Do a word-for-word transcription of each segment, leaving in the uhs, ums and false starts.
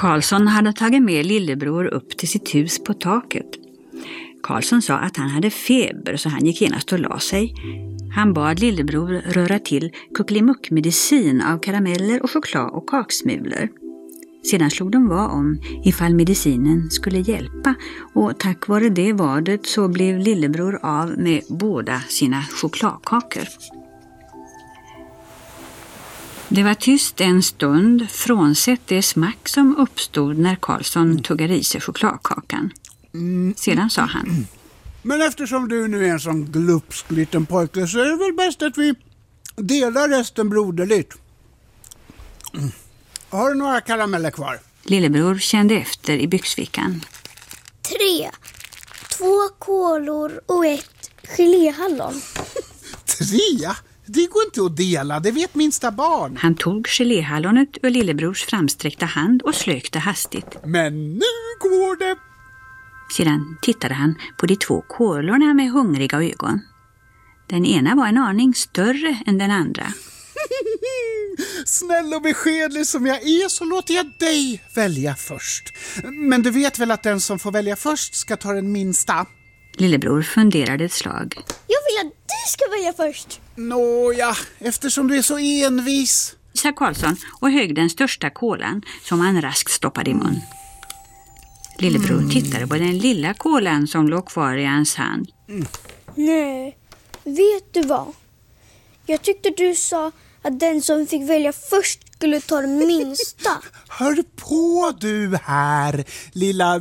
Karlsson hade tagit med lillebror upp till sitt hus på taket. Karlsson sa att han hade feber så han gick genast och la sig. Han bad lillebror röra till kuckelimuckmedicin av karameller och choklad och kaksmulor. Sedan slog de vad om ifall medicinen skulle hjälpa och tack vare det vadet så blev lillebror av med båda sina chokladkakor. Det var tyst en stund frånsett det smack som uppstod när Karlsson tuggade i sig chokladkakan. Sedan sa han: Men eftersom du nu är en sån glupsk liten pojke så är det väl bäst att vi delar resten broderligt. Har du några karameller kvar? Lillebror kände efter i byxfickan. Tre. Två kolor och ett geléhallon. Tre? Det går inte att dela, det vet minsta barn. Han tog geléhallonet ur lillebrors framsträckta hand och slökte hastigt. Men nu går det! Sedan tittade han på de två kolorna med hungriga ögon. Den ena var en aning större än den andra. Snäll och beskedlig som jag är så låter jag dig välja först. Men du vet väl att den som får välja först ska ta den minsta? Lillebror funderade ett slag. Jag vill att du ska välja först. Nåja, eftersom du är så envis, sa Karlsson och högg den största kolan som han raskt stoppade i mun. Lillebror mm. tittade på den lilla kolan som låg kvar i hans hand. Mm. Nej, vet du vad? Jag tyckte du sa att den som fick välja först skulle ta den minsta. Hör på du här, lilla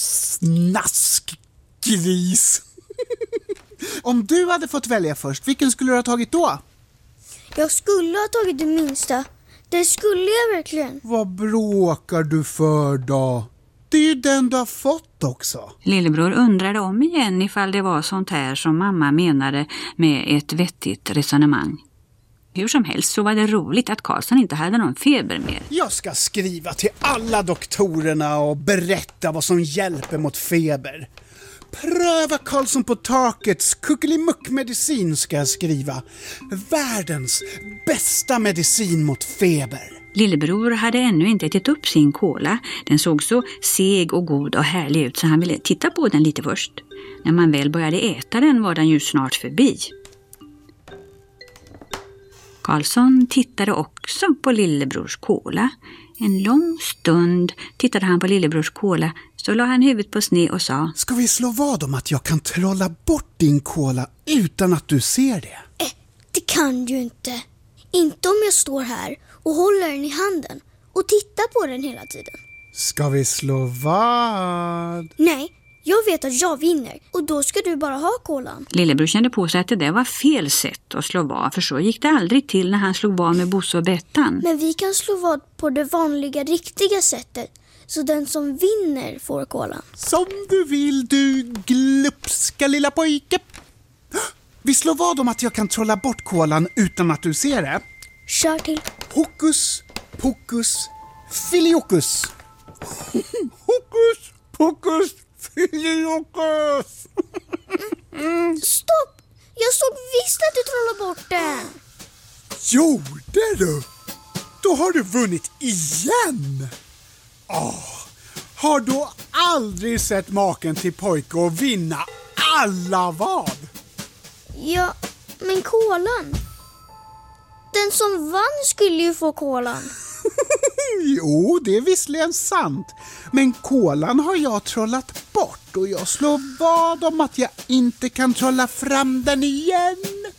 snaskgris. Om du hade fått välja först, vilken skulle du ha tagit då? Jag skulle ha tagit den minsta. Det skulle jag verkligen. Vad bråkar du för då? Det är ju den du har fått också. Lillebror undrade om igen ifall det var sånt här som mamma menade med ett vettigt resonemang. Hur som helst så var det roligt att Karlsson inte hade någon feber mer. Jag ska skriva till alla doktorerna och berätta vad som hjälper mot feber. Pröva Karlsson på takets kuckelimuckmedicin ska jag skriva. Världens bästa medicin mot feber. Lillebror hade ännu inte ätit upp sin kola. Den såg så seg och god och härlig ut så han ville titta på den lite först. När man väl började äta den var den ju snart förbi. Karlsson tittade också på lillebrors kola. En lång stund tittade han på lillebrors kola, så la han huvudet på sned och sa: Ska vi slå vad om att jag kan trolla bort din kola utan att du ser det? Eh, det kan du inte. Inte om jag står här och håller den i handen och tittar på den hela tiden. Ska vi slå vad? Nej, jag vet att jag vinner och då ska du bara ha kolan. Lillebror kände på sig att det där var fel sätt att slå vad, för så gick det aldrig till när han slog vad med Bosse och Bettan. Men vi kan slå vad på det vanliga, riktiga sättet, så den som vinner får kolan. Som du vill, du glupska lilla pojke. Vi slår vad om att jag kan trolla bort kolan utan att du ser det. Kör till. Hokus, pokus, filiokus. Hokus, pokus, filiokus. Mm, stopp! Jag såg visst att du trollade bort den. Gjorde du? Då har du vunnit igen. Åh, har du aldrig sett maken till pojke och vinna alla vad? Ja, men kolan. Den som vann skulle ju få kolan. Jo, det är visserligen sant. Men kolan har jag trollat bort och jag slår vad om att jag inte kan trolla fram den igen.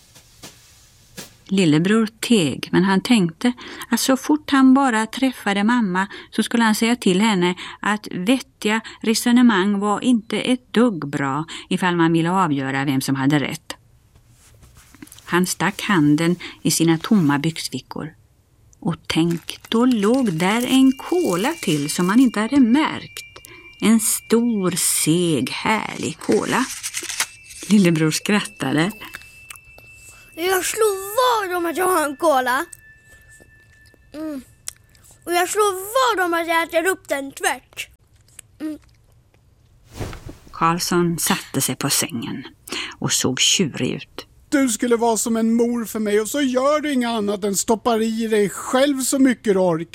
Lillebror teg, men han tänkte att så fort han bara träffade mamma så skulle han säga till henne att vettiga resonemang var inte ett dugg bra ifall man ville avgöra vem som hade rätt. Han stack handen i sina tomma byxfickor. Och tänk, då låg där en kola till som man inte hade märkt. En stor, seg, härlig kola. Lillebror skrattade. Jag slår vad om att jag har en kola. Mm. Och jag slår vad om att jag äter upp den tvärt. Mm. Karlsson satte sig på sängen och såg tjurig ut. Du skulle vara som en mor för mig och så gör du inga annat än stoppar i dig själv så mycket du orkar.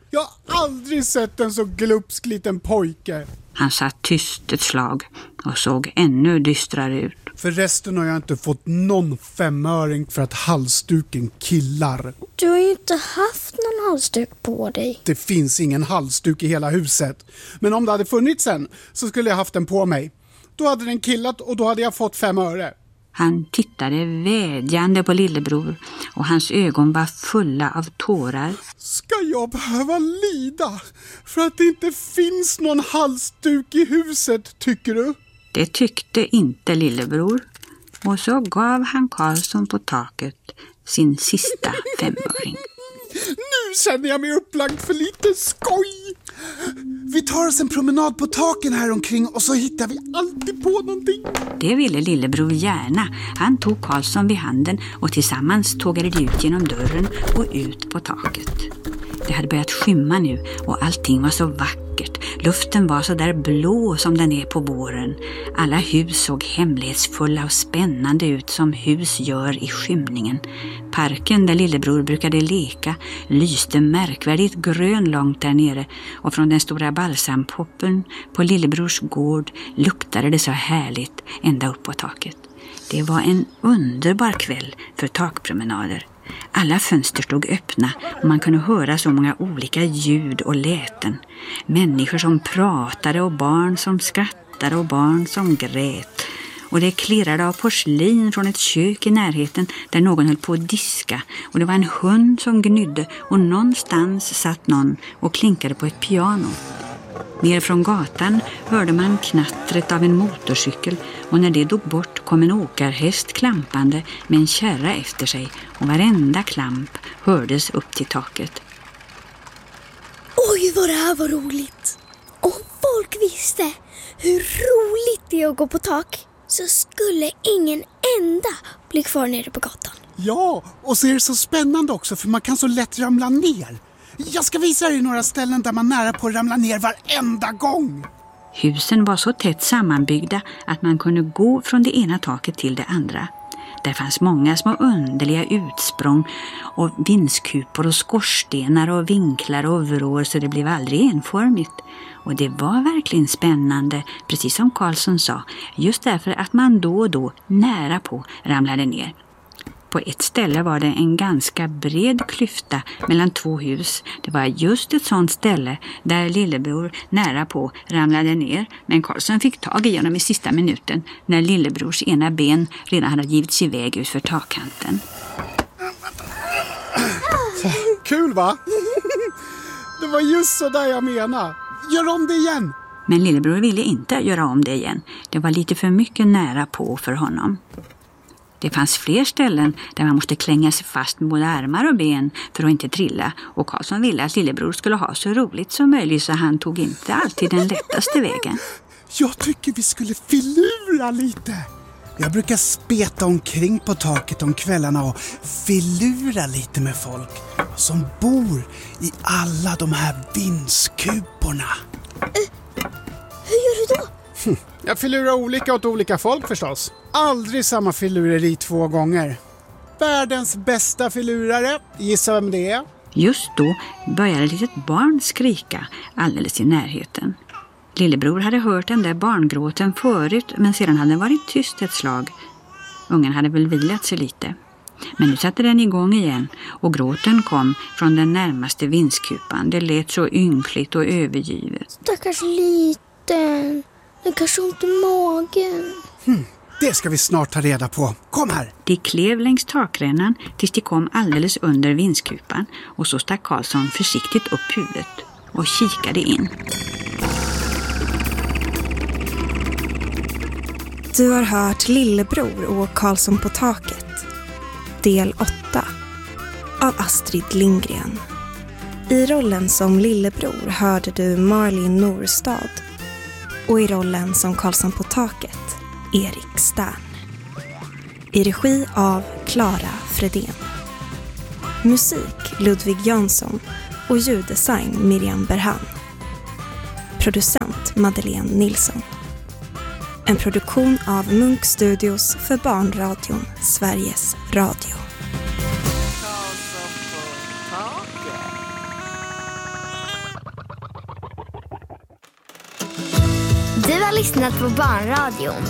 Jag har aldrig sett en så glupsk liten pojke. Han satt tyst ett slag och såg ännu dystrare ut. Förresten har jag inte fått någon femöring för att halsduken killar. Du har ju inte haft någon halsduk på dig. Det finns ingen halsduk i hela huset. Men om det hade funnits en så skulle jag haft den på mig. Då hade den killat och då hade jag fått fem öre. Han tittade vädjande på lillebror och hans ögon var fulla av tårar. Ska jag behöva lida för att det inte finns någon halsduk i huset, tycker du? Det tyckte inte lillebror, och så gav han Karlsson på taket sin sista femöring. Nu känner jag mig upplagd för lite skoj. Vi tar oss en promenad på taken här omkring och så hittar vi alltid på någonting. Det ville lillebror gärna. Han tog Karlsson vid handen och tillsammans tågade de ut genom dörren och ut på taket. Det hade börjat skymma nu och allting var så vackert. Luften var så där blå som den är på våren. Alla hus såg hemlighetsfulla och spännande ut som hus gör i skymningen. Parken där lillebror brukade leka lyste märkvärdigt grön långt där nere, och från den stora balsampoppen på lillebrors gård luktade det så härligt ända upp på taket. Det var en underbar kväll för takpromenader. Alla fönster stod öppna och man kunde höra så många olika ljud och läten. Människor som pratade och barn som skrattade och barn som grät. Och det klirrade av porslin från ett kök i närheten där någon höll på att diska. Och det var en hund som gnydde och någonstans satt någon och klinkade på ett piano. Ner från gatan hörde man knattret av en motorcykel, och när det dog bort kom en åkarhäst klampande med en kärra efter sig, och varenda klamp hördes upp till taket. Oj, vad det här var roligt! Om folk visste hur roligt det är att gå på tak så skulle ingen enda bli kvar nere på gatan. Ja, och så är det så spännande också för man kan så lätt ramla ner. Jag ska visa dig några ställen där man nära på ramlar ner varenda gång. Husen var så tätt sammanbyggda att man kunde gå från det ena taket till det andra. Där fanns många små underliga utsprång och vindskupor och skorstenar och vinklar och vrår, så det blev aldrig enformigt. Och det var verkligen spännande, precis som Karlsson sa, just därför att man då och då nära på ramlade ner. På ett ställe var det en ganska bred klyfta mellan två hus. Det var just ett sånt ställe där lillebror nära på ramlade ner. Men Karlsson fick tag i honom i sista minuten när lillebrors ena ben redan hade givits iväg ut för takkanten. Kul, va? Det var just så där jag menar. Gör om det igen. Men lillebror ville inte göra om det igen. Det var lite för mycket nära på för honom. Det fanns fler ställen där man måste klänga sig fast med både armar och ben för att inte trilla, och Karlsson ville att lillebror skulle ha så roligt som möjligt, så han tog inte alltid den lättaste vägen. Jag tycker vi skulle filura lite. Jag brukar speta omkring på taket om kvällarna och filura lite med folk som bor i alla de här vindskuporna. Uh, hur gör du då? Hm. Jag filurar olika åt olika folk förstås. Aldrig samma filureri två gånger. Världens bästa filurare, gissa vem det är? Just då började ett litet barn skrika alldeles i närheten. Lillebror hade hört den där barngråten förut, men sedan hade den varit tyst ett slag. Ungen hade väl vilat sig lite. Men nu satte den igång igen, och gråten kom från den närmaste vindskupan. Det lät så ynkligt och övergivet. Stackars liten. Den kanske ont i magen. Hmm, det ska vi snart ta reda på. Kom här. De klev längs takrännan tills de kom alldeles under vindskupan, och så stack Karlsson försiktigt upp huvudet och kikade in. Du har hört Lillebror och Karlsson på taket. Del åtta av Astrid Lindgren. I rollen som Lillebror hörde du Marlin Norstad. Och i rollen som Karlsson på taket, Erik Stern. I regi av Clara Fredén. Musik Ludvig Jönsson och ljuddesign Miriam Berhan. Producent Madeleine Nilsson. En produktion av Munk Studios för barnradion Sveriges Radio. lyssnat på Barnradion.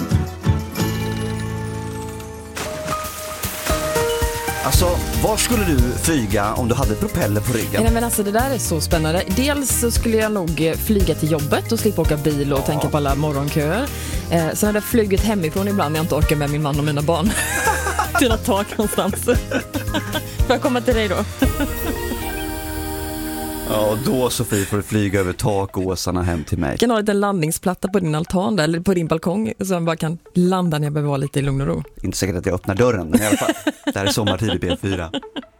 Alltså, var skulle du flyga om du hade propeller på ryggen? Nej, men alltså, det där är så spännande. Dels så skulle jag nog flyga till jobbet och slippa åka bil och ja. tänka på alla morgonköer. Eh, sen hade jag flugit hemifrån ibland när jag inte orkar med min man och mina barn. Till något tak någonstans. Får jag komma till dig då? Ja, då Sofie får du flyga över takåsarna hem till mig. Jag kan ha en liten landningsplatta på din altan där, eller på din balkong så jag bara kan landa när jag behöver vara lite i lugn och ro. Inte säkert att jag öppnar dörren, men i alla fall. Det här är Sommartid i P fyra.